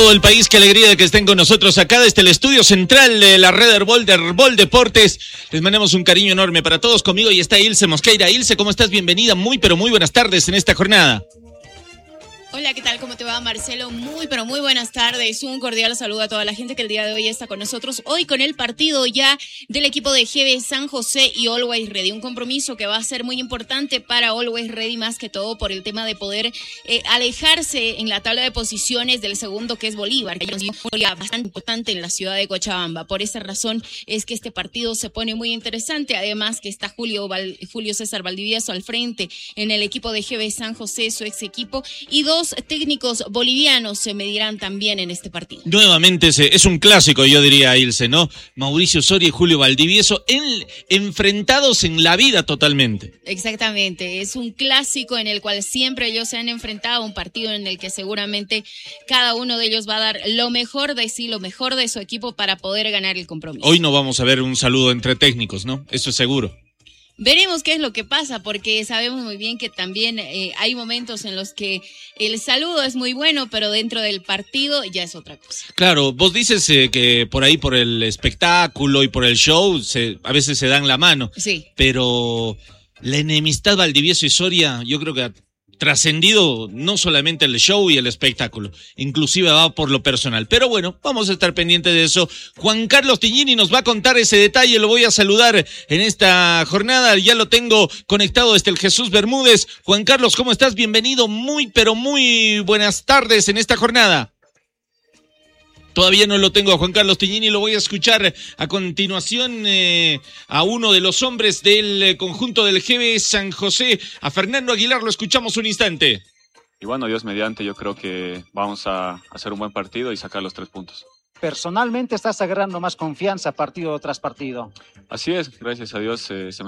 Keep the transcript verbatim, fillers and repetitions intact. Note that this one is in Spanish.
todo el país, qué alegría de que estén con nosotros acá desde el estudio central de la red Herbol de Herbol Deportes. Les mandamos un cariño enorme para todos. Conmigo y está Ilse Mosqueira. Ilse, ¿cómo estás? Bienvenida, muy pero muy buenas tardes en esta jornada. Hola, ¿qué tal? ¿Cómo te va, Marcelo? Muy, pero muy buenas tardes. Un cordial saludo a toda la gente que el día de hoy está con nosotros. Hoy con el partido ya del equipo de G B San José y Always Ready. Un compromiso que va a ser muy importante para Always Ready, más que todo por el tema de poder eh, alejarse en la tabla de posiciones del segundo, que es Bolívar, que es bastante importante en la ciudad de Cochabamba. Por esa razón es que este partido se pone muy interesante. Además que está Julio, Val, Julio César Valdivieso al frente en el equipo de G B San José, su ex equipo, y dos técnicos bolivianos se medirán también en este partido. Nuevamente es un clásico, yo diría, Ilse, ¿no? Mauricio Soria y Julio Valdivieso en, enfrentados en la vida totalmente. Exactamente, es un clásico en el cual siempre ellos se han enfrentado, un partido en el que seguramente cada uno de ellos va a dar lo mejor de sí, lo mejor de su equipo para poder ganar el compromiso. Hoy no vamos a ver un saludo entre técnicos, ¿no? Eso es seguro. Veremos qué es lo que pasa, porque sabemos muy bien que también eh, hay momentos en los que el saludo es muy bueno, pero dentro del partido ya es otra cosa. Claro, vos dices eh, que por ahí, por el espectáculo y por el show, se, a veces se dan la mano. Sí. Pero la enemistad Valdivieso y Soria, yo creo que ha trascendido no solamente el show y el espectáculo, inclusive va por lo personal. Pero bueno, vamos a estar pendientes de eso. Juan Carlos Tignini nos va a contar ese detalle, lo voy a saludar en esta jornada, ya lo tengo conectado desde el Jesús Bermúdez. Juan Carlos, ¿cómo estás? Bienvenido, muy pero muy buenas tardes en esta jornada. Todavía no lo tengo a Juan Carlos Tignini, lo voy a escuchar a continuación eh, a uno de los hombres del conjunto del G B San José, a Fernando Aguilar, lo escuchamos un instante. Y bueno, Dios mediante, yo creo que vamos a hacer un buen partido y sacar los tres puntos. Personalmente estás agarrando más confianza partido tras partido. Así es, gracias a Dios eh, se me